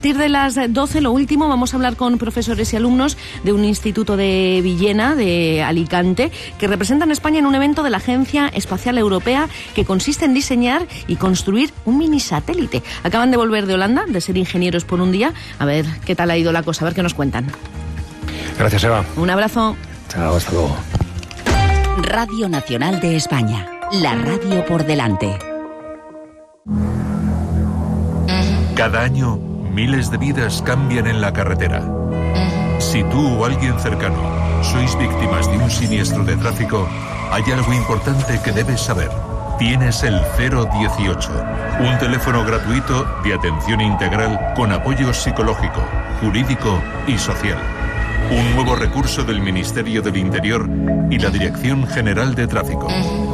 A partir de las 12, lo último, vamos a hablar con profesores y alumnos de un instituto de Villena, de Alicante, que representan a España en un evento de la Agencia Espacial Europea que consiste en diseñar y construir un mini satélite. Acaban de volver de Holanda, de ser ingenieros por un día. A ver qué tal ha ido la cosa, a ver qué nos cuentan. Gracias, Eva. Un abrazo. Chao, hasta luego. Radio Nacional de España, la radio por delante. Cada año, miles de vidas cambian en la carretera. Si tú o alguien cercano sois víctimas de un siniestro de tráfico, hay algo importante que debes saber. Tienes el 018, un teléfono gratuito de atención integral con apoyo psicológico, jurídico y social. Un nuevo recurso del Ministerio del Interior y la Dirección General de Tráfico.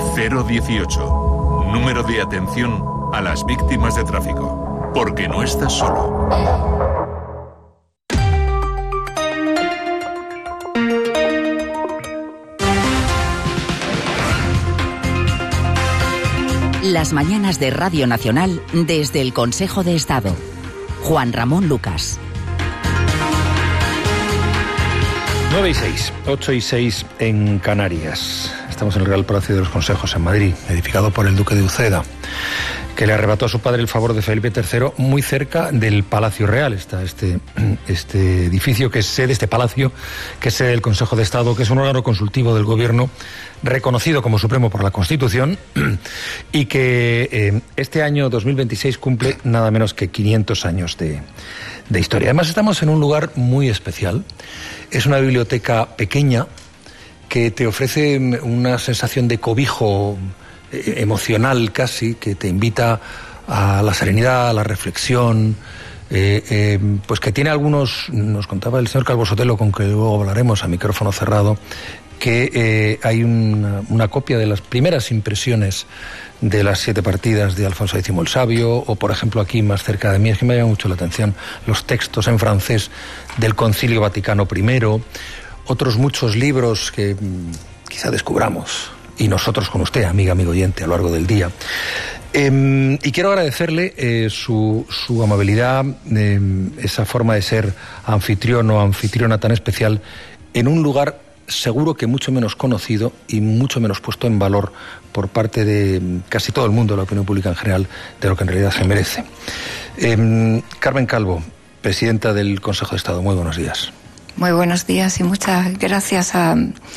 018, número de atención a las víctimas de tráfico. Porque no estás solo. Las mañanas de Radio Nacional desde el Consejo de Estado. Juan Ramón Lucas. 9:06, 8:06 en Canarias. Estamos en el Real Palacio de los Consejos en Madrid, edificado por el Duque de Uceda, que le arrebató a su padre el favor de Felipe III, muy cerca del Palacio Real. Está este edificio que es sede, este palacio, que es sede del Consejo de Estado, que es un órgano consultivo del Gobierno, reconocido como supremo por la Constitución, y que este año 2026 cumple nada menos que 500 años de historia. Además, estamos en un lugar muy especial. Es una biblioteca pequeña que te ofrece una sensación de cobijo emocional casi, que te invita a la serenidad, a la reflexión, pues que tiene algunos, nos contaba el señor Calvo Sotelo, con que luego hablaremos a micrófono cerrado, que hay una copia de las primeras impresiones de las 7 partidas de Alfonso X el Sabio, o por ejemplo aquí más cerca de mí, es que me llama mucho la atención, los textos en francés del Concilio Vaticano I, otros muchos libros que quizá descubramos, y nosotros con usted, amigo oyente, a lo largo del día. Y quiero agradecerle su amabilidad, esa forma de ser anfitrión o anfitriona tan especial en un lugar seguro que mucho menos conocido y mucho menos puesto en valor por parte de casi todo el mundo, de la opinión pública en general, de lo que en realidad se merece. Carmen Calvo, presidenta del Consejo de Estado, muy buenos días. Muy buenos días y muchas gracias a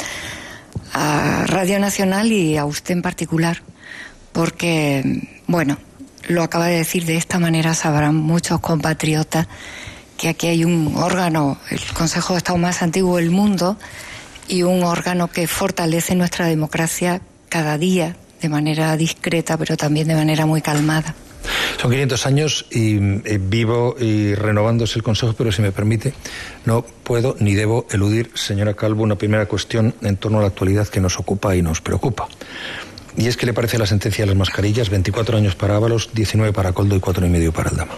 Radio Nacional y a usted en particular, porque, bueno, lo acaba de decir de esta manera, sabrán muchos compatriotas que aquí hay un órgano, el Consejo de Estado más antiguo del mundo, y un órgano que fortalece nuestra democracia cada día, de manera discreta, pero también de manera muy calmada. Son 500 años y vivo y renovándose el Consejo, pero si me permite, no puedo ni debo eludir, señora Calvo, una primera cuestión en torno a la actualidad que nos ocupa y nos preocupa. Y es, ¿qué le parece la sentencia de las mascarillas? 24 años para Ábalos, 19 para Coldo y 4,5 para Aldama.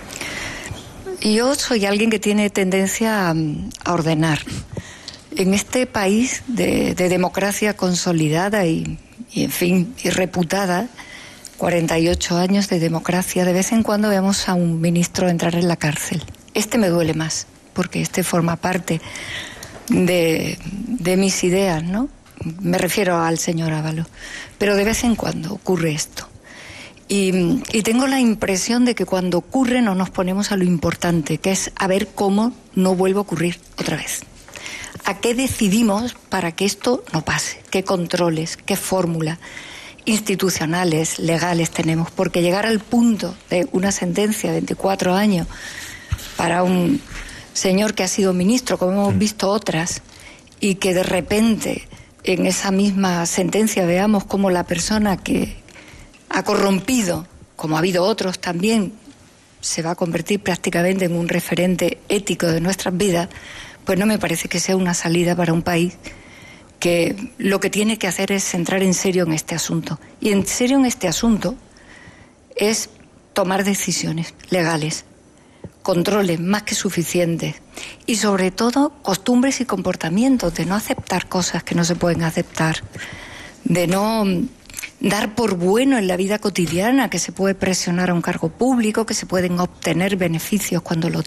Yo soy alguien que tiene tendencia a ordenar. En este país de democracia consolidada y en fin, y reputada, 48 años de democracia, de vez en cuando vemos a un ministro entrar en la cárcel. Este me duele más, porque este forma parte de mis ideas, ¿no? Me refiero al señor Ábalos. Pero de vez en cuando ocurre esto. Y tengo la impresión de que cuando ocurre no nos ponemos a lo importante, que es a ver cómo no vuelve a ocurrir otra vez. ¿A qué decidimos para que esto no pase? ¿Qué controles? ¿Qué fórmula? Institucionales, legales tenemos, porque llegar al punto de una sentencia de 24 años para un señor que ha sido ministro, como hemos visto otras, y que de repente en esa misma sentencia veamos como la persona que ha corrompido, como ha habido otros también, se va a convertir prácticamente en un referente ético de nuestras vidas, pues no me parece que sea una salida para un país que lo que tiene que hacer es entrar en serio en este asunto. Y en serio en este asunto es tomar decisiones legales, controles más que suficientes y sobre todo costumbres y comportamientos de no aceptar cosas que no se pueden aceptar, de no dar por bueno en la vida cotidiana que se puede presionar a un cargo público, que se pueden obtener beneficios cuando lo